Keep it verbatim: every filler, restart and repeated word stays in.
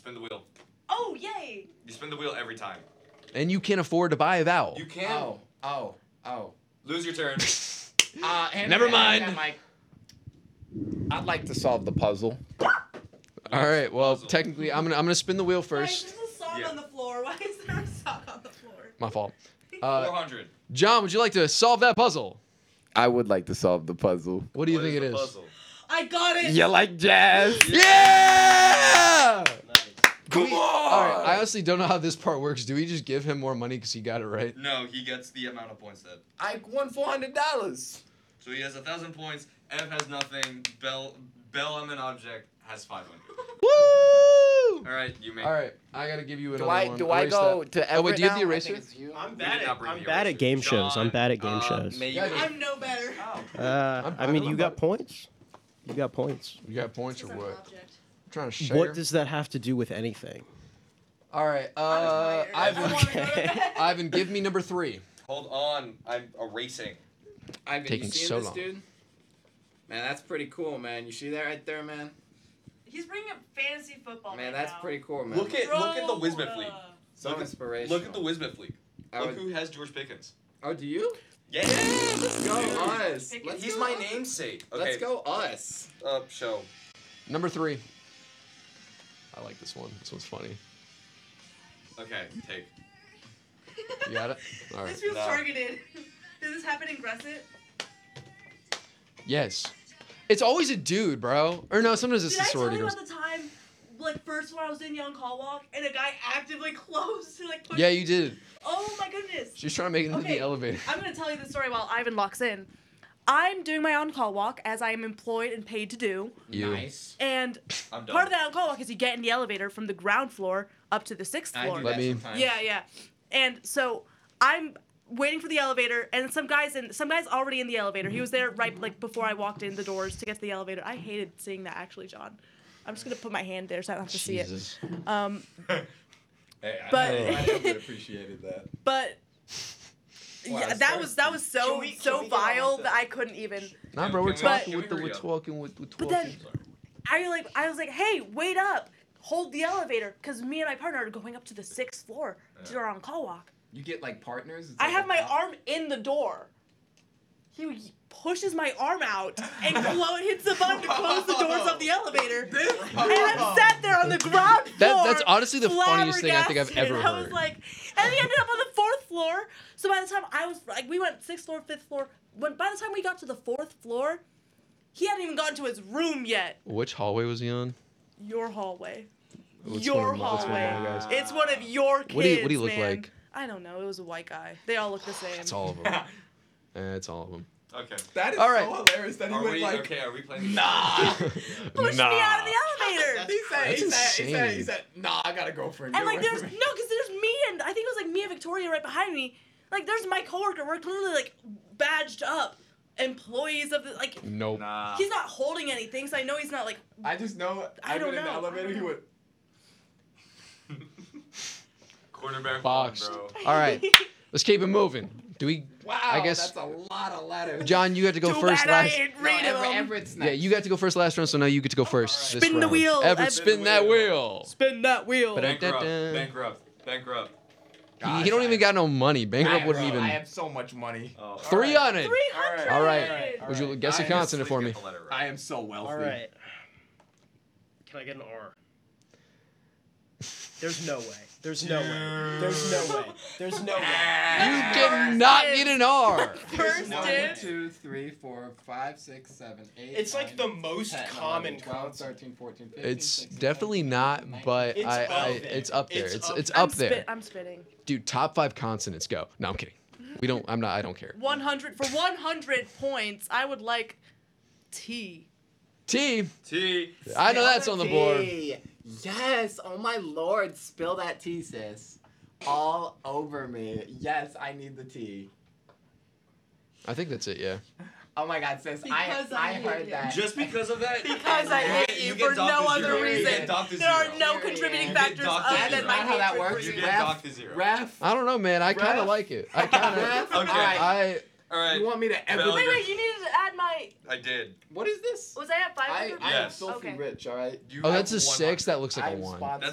Spin the wheel. Oh, yay! You spin the wheel every time. And you can afford to buy a vowel. You can Oh, oh, oh. lose your turn. Uh, hand Never me that, hand me mind. that, Mike. I'd like to solve the puzzle. All right. Well, Puzzle. technically, I'm gonna I'm gonna spin the wheel Guys, first. there's a sock Yeah. on the floor. Why is there a sock on the floor? My fault. Uh, Four hundred. John, would you like to solve that puzzle? I would like to solve the puzzle. What do you What think is it the is? puzzle? I got it! You like jazz? Yeah! Come We- on! All right. I honestly don't know how this part works. Do we just give him more money because he got it right? No, he gets the amount of points that. I won four hundred dollars. So he has a thousand points. F has nothing. Bell, Bell, I'm an object, has five hundred. Woo! All right, you make. All right. I gotta give you another Do I one. do I Erase go that. to Everett Oh wait, do you have the now? I eraser? think it's you. I'm We bad did not at bring I'm the bad at eraser. game shows. I'm John, bad at game uh, shows. May you Yeah, I'm no better. Oh. Uh, I'm- I I'm mean, not you bad. got points. You got points. You got points or This is an what? object. I'm trying to share. What does that have to do with anything? All right. Uh, I'm tired. I Ivan. wanna go to Okay. bed. Ivan, give me number three. Hold on, I'm erasing. Ivan, Taking you see so this, long. dude? Man, that's pretty cool, man. You see that right there, man? He's bringing up fantasy football Man, right that's now. pretty cool, man. Look at look at the Bro, Wismet fleet. uh, so look at- inspirational. Look at the Wismet fleet. I Look would- who has George Pickens. Oh, do you? Yeah. Let's go Dude, us. Pickens. Let's He's go my us. namesake. Okay. Let's go us. Uh, show. Number three. I like this one. This one's funny. Okay, take. You got it? All right. This feels No. targeted. Did this happen in Gresset? Yes. It's always a dude, bro. Or no, sometimes it's Did the I tell sorority you girls. about the time, like, first when I was in Young Call Walk, and a guy actively closed to, like, push Yeah, you did. Oh my goodness. She's trying to make it into Okay. the elevator. I'm gonna tell you the story while Ivan locks in. I'm doing my on-call walk as I am employed and paid to do, You. Nice. and I'm done. part of that on-call walk is you get in the elevator from the ground floor up to the sixth I floor. do Let that me- sometimes. Yeah, yeah. And so I'm waiting for the elevator, and some guys in some guys already in the elevator. He was there right like before I walked in the doors to get to the elevator. I hated seeing that actually, John. I'm just gonna put my hand there so I don't have to Jesus. see it. Um, Hey, I, But- I never appreciated that. but Wow, yeah, that's that very was that was so Can we- can so we get on vile with that it? I couldn't even. Nah, bro, we're Can we- talking can with the we we're hurry up? talking with with But talking. then I like I was like, hey, wait up, hold the elevator, because me and my partner are going up to the sixth floor to do our on-call walk. You get like partners? It's I like have a my top- arm in the door. He pushes my arm out and clo- hits the button to close the doors of the elevator. And I'm sat there on the ground floor. That- that's honestly the funniest thing I think I've flabbergasted. ever I was heard. like, and he ended up on the fourth floor. So by the time I was like, we went sixth floor, fifth floor. When by the time we got to the fourth floor, he hadn't even gotten to his room yet. Which hallway was he on? Your hallway. What's your one of my- what's one of hallway. my guys? It's one of your kids. What do you- what do you look man. like? I don't know. It was a white guy. They all look the same. It's all of them. Eh, it's all of them. Okay. That is All right. so hilarious that he Are went we like. okay? Are we playing? Nah. Push me out of the elevator. He said, he That's said, he said, he insane. said, nah, I gotta go for it. And like there's no, because there's me and I think it was like me and Victoria right behind me. Like there's my coworker. We're clearly like badged up employees of the like. Nope. Nah. He's not holding anything, so I know he's not like. I just know. I I've don't been in the know. elevator. I don't He know. would. Quarterback Boxed. bro. All right. Let's keep it moving. Do we? Wow. I guess- that's a lot of letters. John, you got to go Too first. bad Last. I ain't No, reading Everett, them. Everett's Yeah, next. you got to go first last round, so now you get to go first. this Spin the round. wheel, Everett, Everett. spin that wheel. Spin that wheel. But I- Bankrupt. Da-da-da. Bankrupt. Bankrupt. He, he don't even got no money. Bankrupt I, wouldn't bro, even. I have so much money. Oh. Three on it. Three hundred. All right. All right. Would you Alright. guess a I consonant for Please me? get the letter right. I am so wealthy. All right. Can I get an R? There's no way. There's no way. There's no way. There's no way. You cannot get an R. First One, dibs. two, three, four, five, six, seven, eight. It's like nine, the most ten, common eleven, twelve, consonant. thirteen, fourteen, fifteen, It's sixteen, definitely seventeen, not, eighteen, nineteen, but It's I, I up there. it's up there. It's It's up it's I'm up there, Spit, I'm spitting. dude. Top five consonants go. No, I'm kidding. We don't. I'm not. I don't care. one hundred for one hundred points. I would like T. T. T. I know that's on the board. Tea. Yes, oh my lord, spill that tea, sis. All over me. Yes, I need the tea. I think that's it. Yeah. Oh my god, sis, I, Because I I hate heard you. that. Just because of that? Because I you hate get- you get for docked no to other zero. You reason. get docked to There are zero. no Period. contributing You get factors docked to other That zero. is than my not how that hatred works. for You you. get Ref, docked to zero. Ref, I don't know, man. I kind of Ref. like it. I kind Ref, of. Okay. alright. I. All right. You want me to ever? Bell, Wait, you're- wait, you needed to add my. I did. What is this? Was I at five I, hundred? I am Yes. filthy Okay. rich, alright? You Oh, have that's a one six. hundred. That looks like a I'm one. sponsored